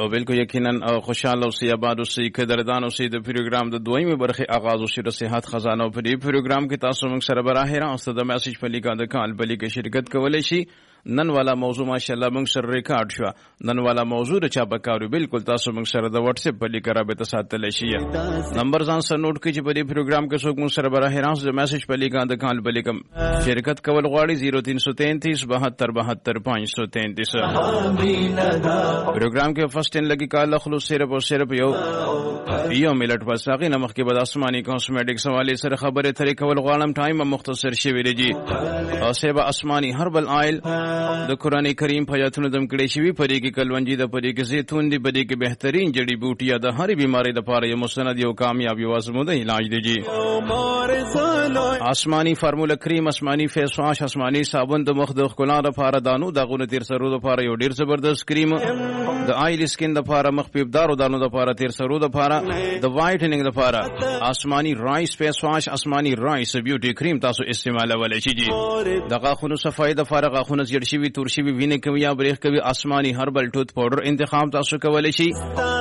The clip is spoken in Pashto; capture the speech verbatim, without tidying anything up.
او بالکل یقینا خوشاله اوسئ آباد اوسئ قدردان اوسئ د پروګرام د دویمه برخه آغاز وشي د صحت خزانه په دې پروګرام کې تاسو موږ سره براه راست د میسج په لیکه د کال بلی کې شرکت کولای شي نن والا موضوع ماشاءالله موږ سره ریکارډ شو نن والا موضوع د چا پکارو بالکل تاسو موږ سره د واتس اپ په لیکه رابطه ساتل شي نمبر ځان سره نوٹ کړئ چې په دې پروګرام کې څوک موږ سره براه راست د میسج په لیکه د کال بلی کوم شرکت کول غواړي صفر تین سو تینتیس بہتر بہتر پانچ سو تینتیس پروګرام کې فرست ان لګي کال خلوص صرف او صرف یو یو منټ پس هغه نمخ کې بد آسماني کاسمیټکس حواله سره خبره ترې کول غواړم ټایم مختصر شوی دی او سبا آسماني هربل آیل د قران کریم په آیاتونو دم کړي شوی پرې کې کلونجي د پرې کې زيتون دی پرې کې بهترین جړی بوټي د هر بیماری لپاره یو مستند یو کامیاب یو ازموده علاج دی آسماني فارمولا کریم آسماني فیس واش آسماني صابون د مخ د خلانو لپاره دانو دغه تیر سرو لپاره یو ډیر زبردست کریم د آیل سکین لپاره مخ پیبدار دانو لپاره تیر سرو لپاره د وایټنینګ لپاره آسماني رایس فیس واش آسماني رایس بیوټي کریم تاسو استعمالولای شئ د غاښونو صفای د فارغ غاښونه زیړ شوي تور شوي وینې کوي یا بریښ کوي آسماني هربل ټوت پاوډر انتخاب تاسو کولای شئ